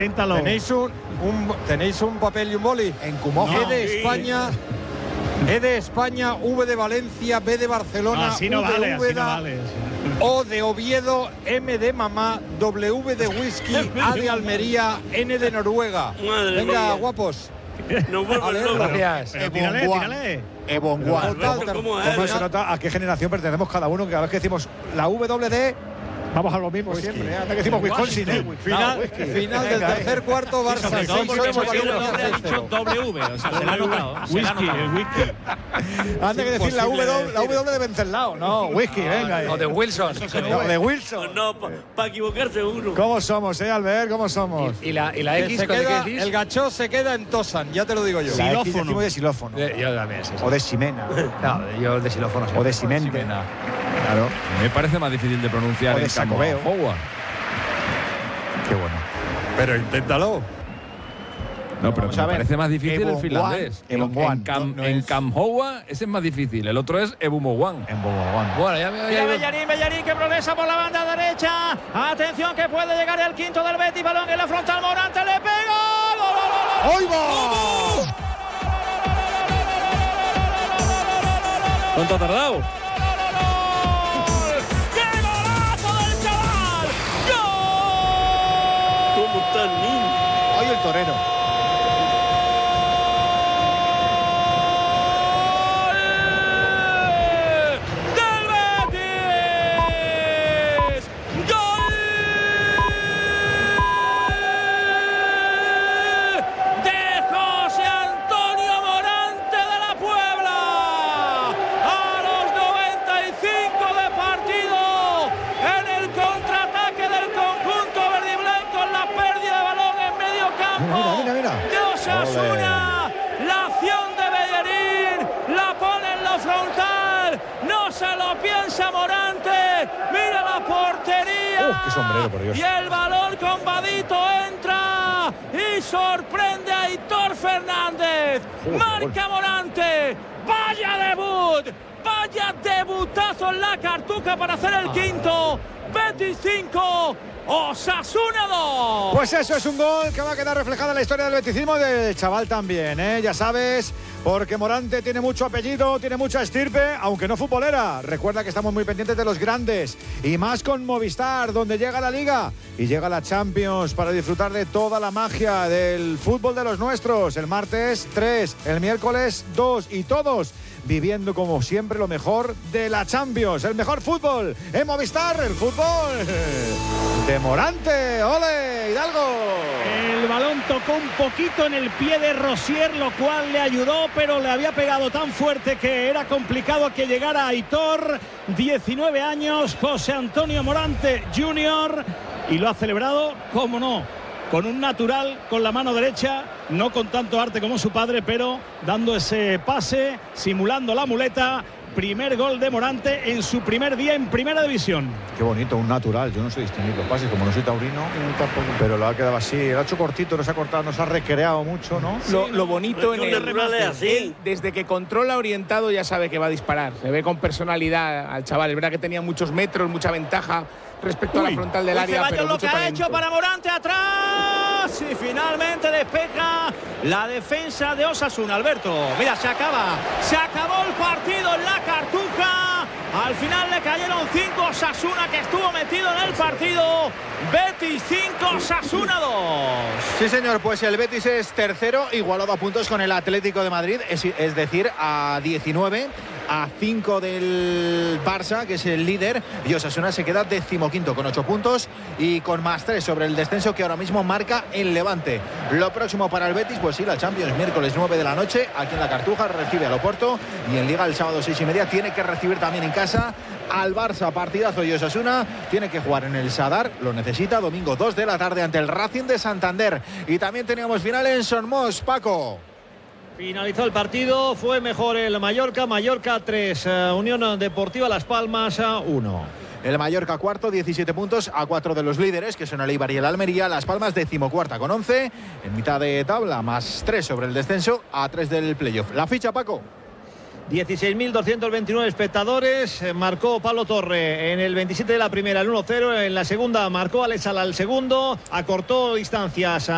¿Tenéis un papel y un boli? En Cumoja. E de España, E de España, V de Valencia, B de Barcelona, así no U de vale, así Úbeda, no vale. O de Oviedo, M de mamá, W de whisky, A de Almería, N de Noruega. Madre Venga, mía. guapos. No vuelvo Vale, loco. Gracias. Pero tírale. Ebonguan. ¿Cómo es? ¿Cómo se nota a qué generación pertenecemos cada uno? Que cada vez que decimos la WD, vamos a lo mismo siempre. Hasta que decimos Wisconsin, Final del tercer cuarto, Barça Sobre todo 6, porque 8, Marcelo Valencia ha 6, dicho 0. W, o sea, se la ha notado. Whisky, el whisky. Antes que decir la W de Venceslao. No, whisky, venga. O de Wilson. No, de Wilson. No, para equivocarse uno. ¿Cómo somos, Albert? ¿Cómo somos? Y la Que X, se ¿con qué queda, decís? el gachó se queda en Tosan, ya te lo digo yo. La X Xilófono. decimos de xilófono. Yo también, sí. O de Ximena. No, yo de xilófono. O de Simente. Claro. Me parece más difícil de pronunciar O de en Sacobeo. Howard. Qué bueno. Pero inténtalo. No, pero Vamos me a ver. parece más difícil el Ebonguan. finlandés. Ebonguan. En Camhoua ese es más difícil. El otro es Ebumowan. En Boboguán. Bueno, ya me Mira Bellarín que progresa por la banda derecha. Atención que puede llegar el quinto del Betis. Balón en la frontal. Morante le pega. ¡Ahí va! ¿Cuánto ha tardado? ¡Qué golazo del chaval! ¡Gol! ¿Cómo está el niño? ¡Ay, el torero! ¡Del Betis! ¡Gol! De José Antonio Morante de la Puebla. A los 95 de partido. En el contraataque del conjunto verde y blanco. En la pérdida de balón en medio campo. Mira. De Osasuna. La acción de Bellerín. La pone en la frontal. No se lo piensa Morante. Mira la portería. ¡Qué sombrero, por Dios! Y el balón con Vadito entra. Y sorprende a Aitor Fernández. Marca Morante. Vaya debut. Vaya debutazo en la Cartuja para hacer el quinto. Betis 5. Osasuna 2. Pues eso es un gol que va a quedar reflejado en la historia del beticismo y del chaval también, ¿eh? Ya sabes, porque Morante tiene mucho apellido, tiene mucha estirpe, aunque no futbolera. Recuerda que estamos muy pendientes de los grandes y más con Movistar, donde llega la Liga y llega la Champions para disfrutar de toda la magia del fútbol de los nuestros. El martes 3, el miércoles 2 y todos viviendo como siempre lo mejor de la Champions, el mejor fútbol en Movistar, el fútbol de Morante. ¡Ole, Hidalgo! El balón tocó un poquito en el pie de Rosier, lo cual le ayudó, pero le había pegado tan fuerte que era complicado que llegara Aitor. 19 años, José Antonio Morante Jr. y lo ha celebrado, cómo no, con un natural, con la mano derecha, no con tanto arte como su padre, pero dando ese pase, simulando la muleta. Primer gol de Morante en su primer día en Primera División. Qué bonito, un natural. Yo no sé distinguir los pases, como no soy taurino, pero lo ha quedado así. Lo ha hecho cortito, no se ha cortado, no se ha recreado mucho, ¿no? Lo bonito en Es que un el natural es así. él, desde que controla orientado ya sabe que va a disparar. Se ve con personalidad al chaval. Es verdad que tenía muchos metros, mucha ventaja respecto a la frontal del área, pero lo mucho que ha talento. hecho para Morante atrás y finalmente despeja la defensa de Osasuna. Alberto, mira, se acabó el partido en la Cartuja. Al final le cayeron 5. Osasuna, que estuvo metido en el partido. Betis 5, Osasuna 2. Sí, señor, pues el Betis es tercero, igualado a puntos con el Atlético de Madrid, es decir, a 19, a 5 del Barça, que es el líder, y Osasuna se queda 15º con 8 puntos y con más 3 sobre el descenso que ahora mismo marca el Levante. Lo próximo para el Betis, pues sí, la Champions, miércoles 9 de la noche, aquí en la Cartuja, recibe al Oporto, y en Liga el sábado 6:30 tiene que recibir también en casa al Barça, partidazo, y Osasuna tiene que jugar en el Sadar, lo necesita, domingo 2 de la tarde ante el Racing de Santander. Y también teníamos final en Somos, Paco. Finalizó el partido, fue mejor el Mallorca 3, Unión Deportiva Las Palmas 1. El Mallorca cuarto, 17 puntos, a 4 de los líderes, que son el Eibar y el Almería. Las Palmas 14ª con 11, en mitad de tabla, más 3 sobre el descenso, a 3 del playoff. La ficha, Paco. 16.229 espectadores, marcó Pablo Torre en el 27 de la primera, el 1-0, en la segunda marcó Alex Sala el segundo, acortó distancias